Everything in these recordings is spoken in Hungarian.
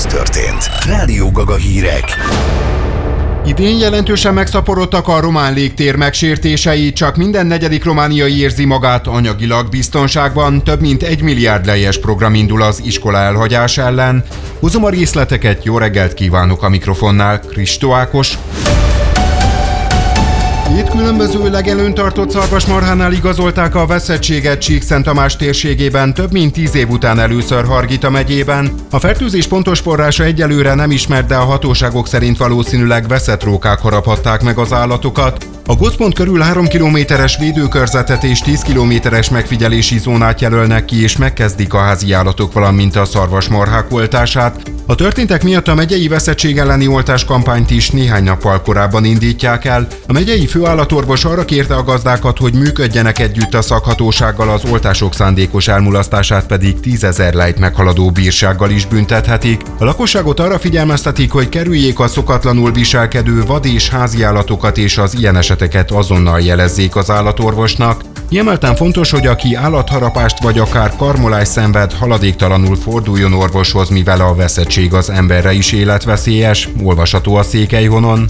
ez történt. Rádió Gaga hírek. Idén jelentősen megszaporodtak a román légtér megsértései, csak minden negyedik romániai érzi magát anyagilag biztonságban, több mint 1 milliárd lejes program indul az iskola elhagyás ellen. Hozom a részleteket, jó reggelt kívánok a mikrofonnál, Kristó Ákos. 7 különböző legelőn tartott szarvasmarhánál igazolták a veszettséget Csíkszent Tamás térségében több mint 10 év után először Hargita megyében. A fertőzés pontos forrása egyelőre nem ismert, de a hatóságok szerint valószínűleg veszett rókák haraphatták meg az állatokat. A gócpont körül 3 kilométeres védőkörzetet és 10 kilométeres megfigyelési zónát jelölnek ki, és megkezdik a házi állatok, valamint a szarvasmarhák oltását. A történtek miatt a megyei veszettség elleni oltáskampányt is néhány nappal korábban indítják el. A megyei főállatorvos arra kérte a gazdákat, hogy működjenek együtt a szakhatósággal, az oltások szándékos elmulasztását pedig 10 000 lejt meghaladó bírsággal is büntethetik. A lakosságot arra figyelmeztetik, hogy kerüljék a szokatlanul viselkedő vad- és háziállatokat, és az ilyen eseteket azonnal jelezzék az állatorvosnak. Kiemelten fontos, hogy aki állatharapást vagy akár karmolást szenved, haladéktalanul forduljon orvoshoz, mivel a veszettség az emberre is életveszélyes, olvasható a Székelyhonon.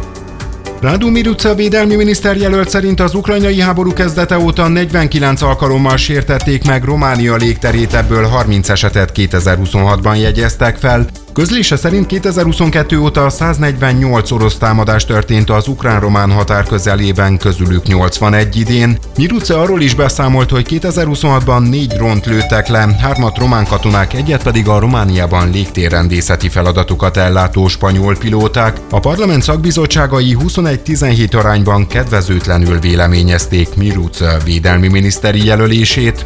Radu Miruca védelmi miniszterjelölt szerint az ukrajnai háború kezdete óta 49 alkalommal sértették meg Románia légterét, ebből 30 esetet 2026-ban jegyeztek fel. Közlése szerint 2022 óta 148 orosz támadás történt az ukrán-román határ közelében, közülük 81 idén. Miruca arról is beszámolt, hogy 2026-ban 4 drónt lőttek le, 3 román katonák, egyet pedig a Romániában légtérrendészeti feladatokat ellátó spanyol pilóták. A parlament szakbizottságai 21-17 arányban kedvezőtlenül véleményezték Miruca védelmi miniszteri jelölését.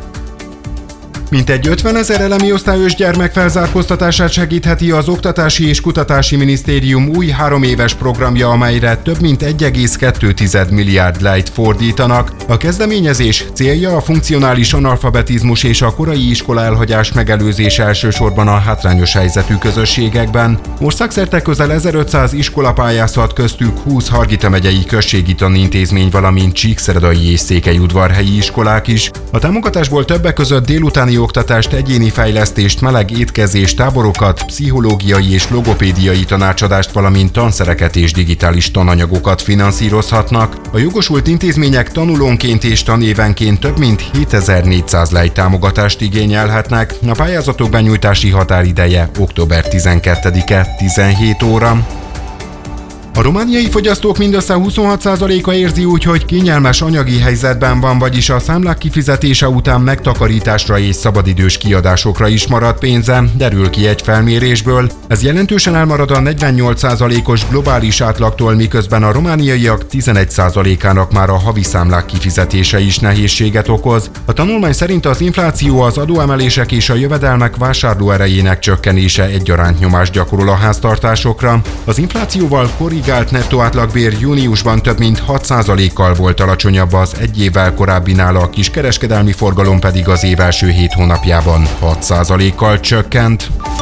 Mintegy 50 000 elemi osztályos gyermek felzárkóztatását segítheti az Oktatási és Kutatási Minisztérium új 3 éves programja, amelyre több mint 1,2 milliárd lejt fordítanak. A kezdeményezés célja a funkcionális analfabetizmus és a korai iskola elhagyás megelőzése, elsősorban a hátrányos helyzetű közösségekben. Országszerte közel 1500 iskola pályázhat, köztük 20 Hargita megyei községi tanintézmény, valamint csíkszeredai és székelyudvarhelyi iskolák is. A támogatásból többek között délutáni oktatást, egyéni fejlesztést, meleg étkezést, táborokat, pszichológiai és logopédiai tanácsadást, valamint tanszereket és digitális tananyagokat finanszírozhatnak. A jogosult intézmények tanulónként és tanévenként több mint 7400 lejt támogatást igényelhetnek. A pályázatok benyújtási határideje október 12-e 17 óra. A romániai fogyasztók mindössze 26%-a érzi úgy, hogy kényelmes anyagi helyzetben van, vagyis a számlák kifizetése után megtakarításra és szabadidős kiadásokra is marad pénze, derül ki egy felmérésből. Ez jelentősen elmarad a 48%-os globális átlagtól, miközben a romániaiak 11%-ának már a havi számlák kifizetése is nehézséget okoz. A tanulmány szerint az infláció, az adóemelések és a jövedelmek vásárlóerejének csökkenése egyaránt nyomást gyakorol a háztartásokra. Az inflációval korrigált nettó átlagbér júniusban több mint 6%-kal volt alacsonyabb az egy évvel korábbinál, a kiskereskedelmi forgalom pedig az év első 7 hónapjában 6%-kal csökkent.